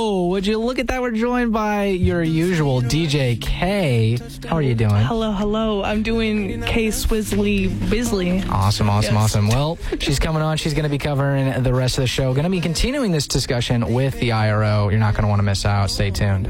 Oh, would you look at that? We're joined by your usual DJ K. How are you doing? Hello. I'm doing K Swizzly Bisley. Awesome. Well, she's coming on. She's going to be covering the rest of the show. Going to be continuing this discussion with the IRO. You're not going to want to miss out. Stay tuned.